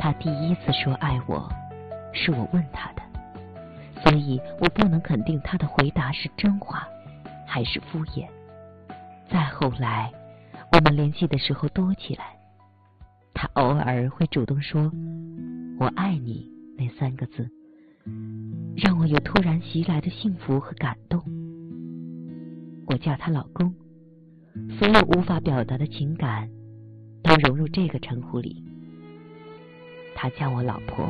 他第一次说爱我，是我问他的，所以我不能肯定他的回答是真话还是敷衍。再后来，我们联系的时候多起来，他偶尔会主动说我爱你那3个字，让我有突然袭来的幸福和感动。我叫他老公，所有无法表达的情感都融入这个称呼里。他叫我老婆，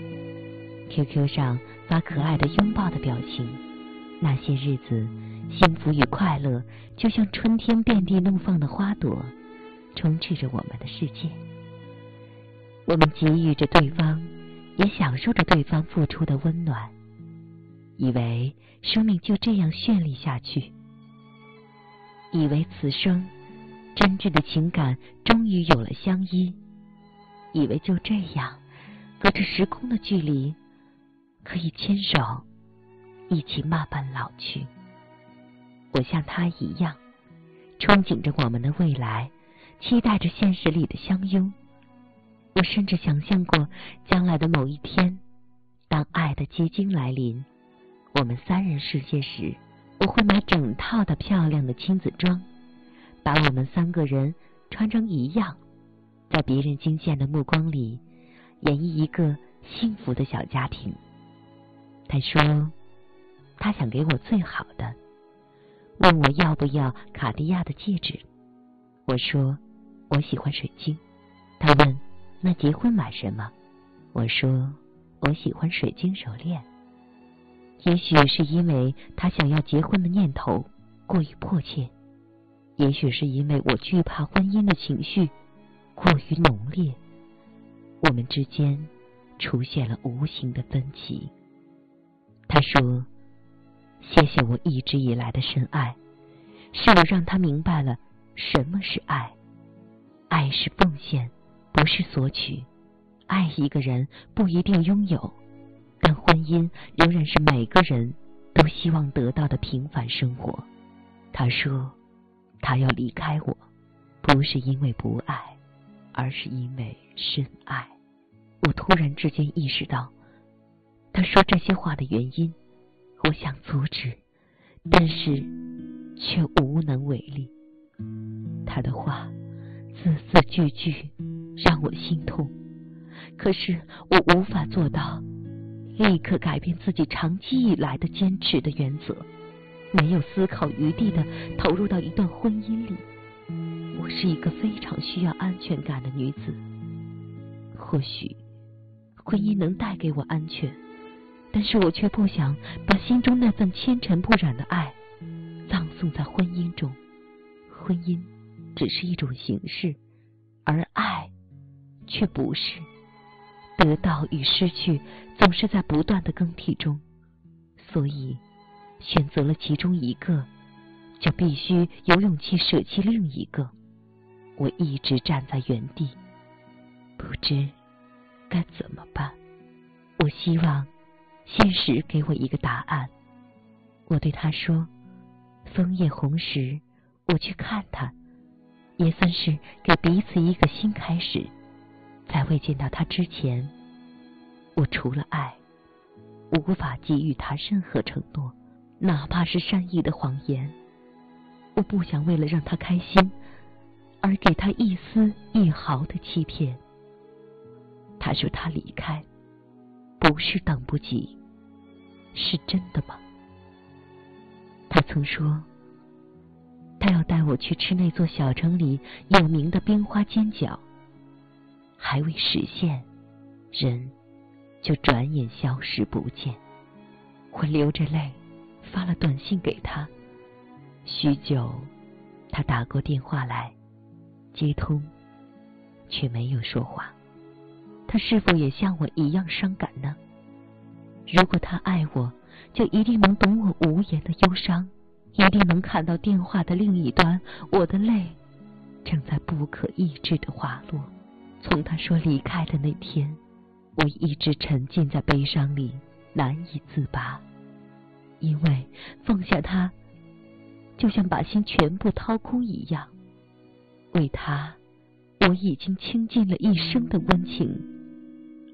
QQ 上发可爱的拥抱的表情，那些日子幸福与快乐就像春天遍地怒放的花朵，充斥着我们的世界。我们给予着对方，也享受着对方付出的温暖，以为生命就这样绚丽下去，以为此生真挚的情感终于有了相依，以为就这样隔着时空的距离可以牵手一起慢慢老去。我像他一样憧憬着我们的未来，期待着现实里的相拥。我甚至想象过将来的某一天，当爱的结晶来临，我们3人世界时，我会买整套的漂亮的亲子装，把我们3个人穿成一样，在别人惊羡的目光里演绎一个幸福的小家庭。他说他想给我最好的，问我要不要卡地亚的戒指。我说我喜欢水晶。他问那结婚买什么？我说我喜欢水晶手链。也许是因为他想要结婚的念头过于迫切，也许是因为我惧怕婚姻的情绪过于浓烈，我们之间出现了无形的分歧。他说谢谢我一直以来的深爱，是我让他明白了什么是爱。爱是奉献，不是索取。爱一个人不一定拥有，但婚姻仍然是每个人都希望得到的平凡生活。他说他要离开我，不是因为不爱，而是因为深爱。我突然之间意识到他说这些话的原因，我想阻止，但是却无能为力。他的话字字句句让我心痛，可是我无法做到立刻改变自己长期以来的坚持的原则，没有思考余地的投入到一段婚姻里。我是一个非常需要安全感的女子，或许婚姻能带给我安全，但是我却不想把心中那份纤尘不染的爱葬送在婚姻中。婚姻只是一种形式，而爱却不是。得到与失去总是在不断的更替中，所以选择了其中一个，就必须有勇气舍弃另一个。我一直站在原地，不知该怎么办。我希望现实给我一个答案。我对他说，枫叶红时我去看他，也算是给彼此一个新开始。在未见到他之前，我除了爱，无法给予他任何承诺，哪怕是善意的谎言。我不想为了让他开心，而给他一丝一毫的欺骗。他说他离开，不是等不及，是真的吗？他曾说，他要带我去吃那座小城里有名的冰花煎饺，还未实现，人就转眼消失不见。我流着泪发了短信给他，许久他打过电话来，接通却没有说话。他是否也像我一样伤感呢？如果他爱我，就一定能懂我无言的忧伤，一定能看到电话的另一端，我的泪正在不可抑制地滑落。从他说离开的那天，我一直沉浸在悲伤里，难以自拔。因为放下他，就像把心全部掏空一样。为他，我已经倾尽了一生的温情，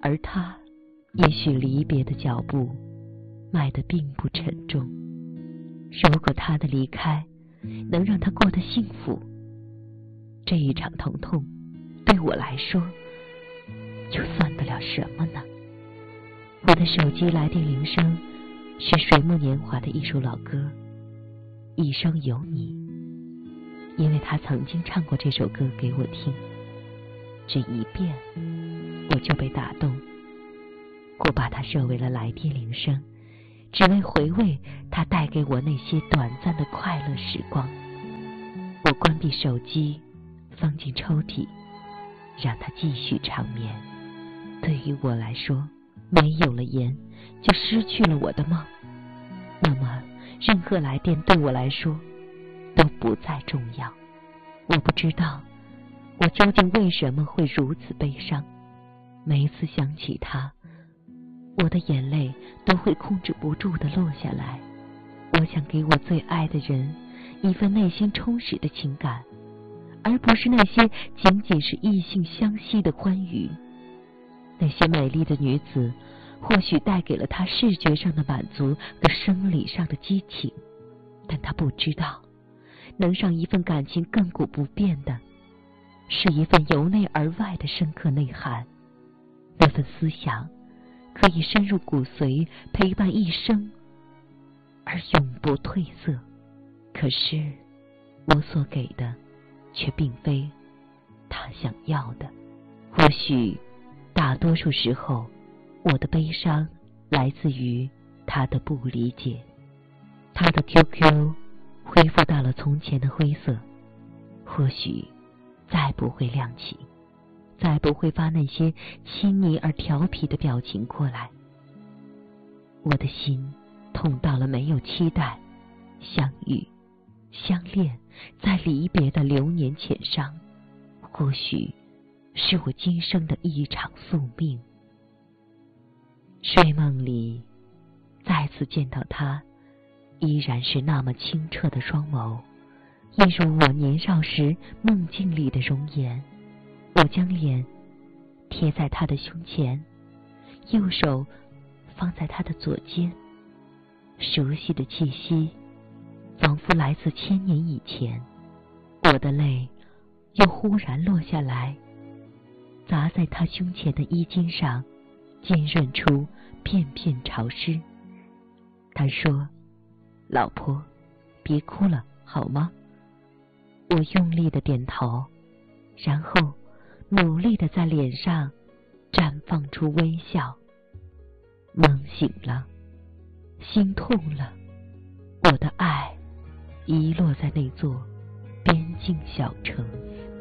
而他也许离别的脚步迈得并不沉重。如果他的离开能让他过得幸福，这一场疼痛对我来说又算得了什么呢？我的手机来电铃声是水木年华的一首老歌《一生有你》，因为他曾经唱过这首歌给我听，只一遍我就被打动。我把它设为了来电铃声，只为回味它带给我那些短暂的快乐时光。我关闭手机，放进抽屉，让它继续长眠。对于我来说，没有了言，就失去了我的梦。那么，任何来电对我来说都不再重要。我不知道我究竟为什么会如此悲伤。每一次想起他，我的眼泪都会控制不住地落下来。我想给我最爱的人一份内心充实的情感，而不是那些仅仅是异性相吸的欢愉。那些美丽的女子或许带给了他视觉上的满足和生理上的激情，但他不知道，能让一份感情亘古不变的，是一份由内而外的深刻内涵。那份思想可以深入骨髓，陪伴一生，而永不褪色。可是我所给的却并非他想要的。或许大多数时候，我的悲伤来自于他的不理解。他的 QQ 恢复到了从前的灰色，或许再不会亮起，再不会发那些亲昵而调皮的表情过来。我的心痛到了没有期待，相遇相恋，在离别的流年浅伤，或许是我今生的一场宿命。睡梦里再次见到他，依然是那么清澈的双眸，映入我年少时梦境里的容颜。我将脸贴在他的胸前，右手放在他的左肩，熟悉的气息仿佛来自千年以前。我的泪又忽然落下来，砸在他胸前的衣襟上，浸润出片片潮湿。他说：“老婆，别哭了，好吗？”我用力地点头，然后努力地在脸上绽放出微笑。梦醒了，心痛了，我的爱遗落在那座边境小城。